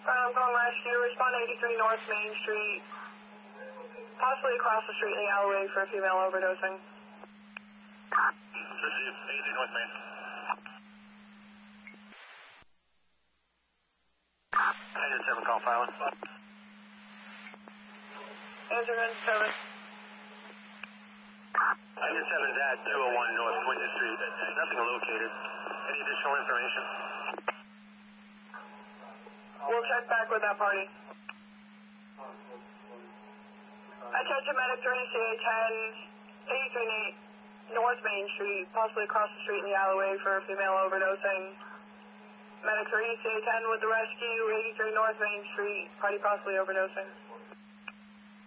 Calling rescue, respond 83 North Main Street, possibly across the street in the alleyway for a female overdosing. Received, 83 North Main. Engine 7, call filing. Answer 7. Engine 7 is at 201 North Winter Street. Nothing located. Any additional information? We'll check back with that party. Attention medic 3CA 10, 83 North Main Street, possibly across the street in the alleyway for a female overdosing. Medic 3CA 10 with the rescue, 83 North Main Street, party possibly overdosing.